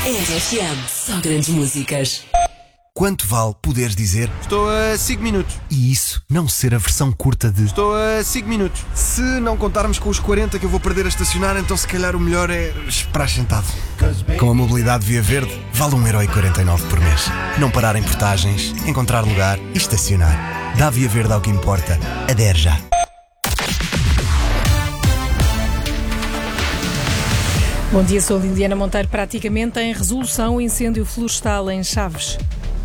RFM, só grandes músicas. Quanto vale poderes dizer estou a 5 minutos e isso não ser a versão curta de estou a 5 minutos? Se não contarmos com os 40 que eu vou perder a estacionar, então se calhar o melhor é esperar sentado. Com a mobilidade Via Verde, vale 1,49€ por mês. Não parar em portagens, encontrar lugar e estacionar. Dá Via Verde ao que importa. Adere já. Bom dia, sou Liliana Monteiro. Praticamente em resolução o incêndio florestal em Chaves.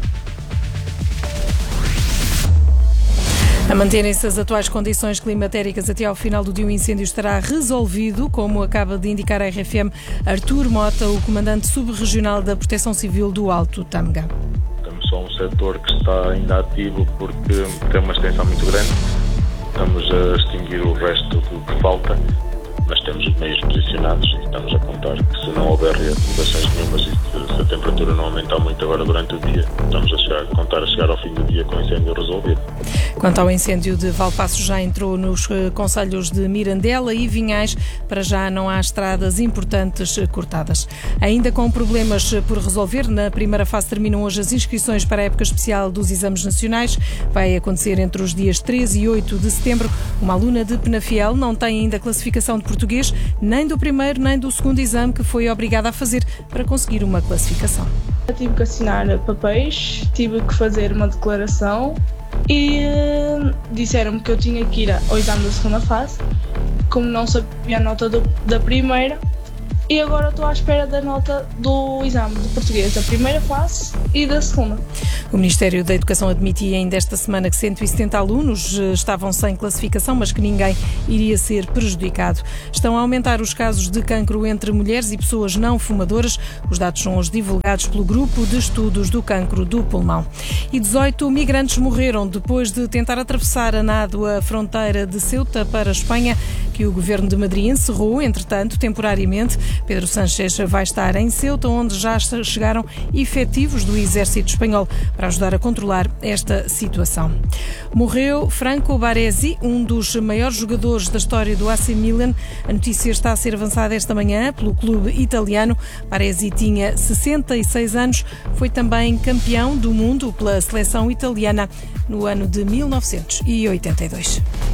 A manterem-se as atuais condições climatéricas até ao final do dia, o incêndio estará resolvido, como acaba de indicar a RFM Artur Mota, o comandante subregional da Proteção Civil do Alto Tâmega. Temos só um setor que está ainda ativo porque tem uma extensão muito grande. Estamos a extinguir o resto do que falta, mas temos os meios posicionados e estamos a contar que se não houver reativações nenhumas e se a temperatura não aumentar muito agora durante o dia, estamos a contar a chegar ao fim do dia com o incêndio resolvido. Quanto ao incêndio de Valpaço, já entrou nos concelhos de Mirandela e Vinhais. Para já não há estradas importantes cortadas. Ainda com problemas por resolver, na primeira fase terminam hoje as inscrições para a época especial dos exames nacionais. Vai acontecer entre os dias 13 e 8 de setembro. Uma aluna de Penafiel não tem ainda classificação de português, nem do primeiro nem do segundo exame, que foi obrigada a fazer para conseguir uma classificação. Eu tive que assinar papéis, tive que fazer uma declaração e disseram-me que eu tinha que ir ao exame da segunda fase, como não sabia a nota da primeira, e agora estou à espera da nota do exame de português da primeira fase e da segunda. O Ministério da Educação admitia ainda esta semana que 170 alunos estavam sem classificação, mas que ninguém iria ser prejudicado. Estão a aumentar os casos de cancro entre mulheres e pessoas não fumadoras. Os dados são hoje divulgados pelo Grupo de Estudos do Cancro do Pulmão. E 18 migrantes morreram depois de tentar atravessar a nado a fronteira de Ceuta para a Espanha, que o Governo de Madrid encerrou, entretanto, temporariamente. Pedro Sánchez vai estar em Ceuta, onde já chegaram efetivos do Exército Espanhol para ajudar a controlar esta situação. Morreu Franco Baresi, um dos maiores jogadores da história do AC Milan. A notícia está a ser avançada esta manhã pelo clube italiano. Baresi tinha 66 anos, foi também campeão do mundo pela seleção italiana no ano de 1982.